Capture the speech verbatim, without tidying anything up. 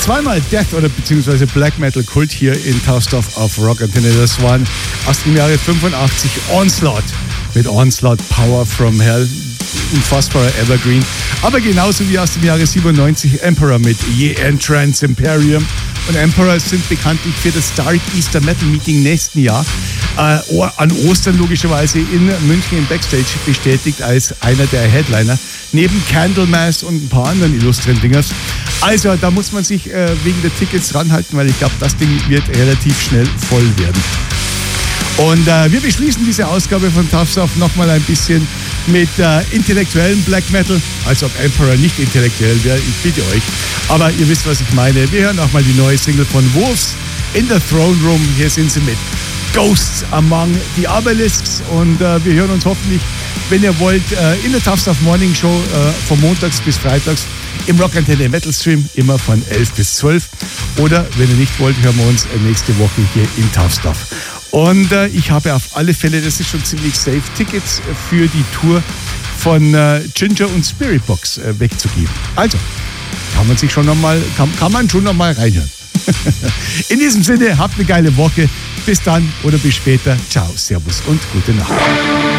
zweimal Death oder beziehungsweise Black Metal Kult hier in Tough Stuff auf Rock Antenne. Das waren aus dem Jahre fünfundachtzig Onslaught mit Onslaught Power from Hell. Unfassbarer Evergreen. Aber genauso wie aus dem Jahre siebenundneunzig Emperor mit Ye Entrance Imperium. Und Emperor sind bekanntlich für das Dark Easter Metal Meeting nächsten Jahr äh, an Ostern logischerweise in München im Backstage bestätigt als einer der Headliner. Neben Candlemass und ein paar anderen illustren Dingers. Also da muss man sich äh, wegen der Tickets ranhalten, weil ich glaube, das Ding wird relativ schnell voll werden. Und äh, wir beschließen diese Ausgabe von Tough Stuff nochmal ein bisschen mit äh, intellektuellem Black Metal. Als ob Emperor nicht intellektuell wäre, ich bitte euch. Aber ihr wisst, was ich meine. Wir hören auch mal die neue Single von Wolves in the Throne Room. Hier sind sie mit Ghosts Among the Obelisks. Und äh, wir hören uns hoffentlich, wenn ihr wollt, äh, in der Tough Stuff Morning Show äh, von montags bis freitags im Rock Antenne Metal Stream, immer von elf bis zwölf. Oder, wenn ihr nicht wollt, hören wir uns nächste Woche hier in Tough Stuff. Und äh, ich habe auf alle Fälle, das ist schon ziemlich safe, Tickets für die Tour von äh, Ginger und Spiritbox äh, wegzugeben. Also, kann man sich schon noch mal, kann, kann man schon noch mal reinhören. In diesem Sinne, habt eine geile Woche. Bis dann oder bis später. Ciao, Servus und gute Nacht.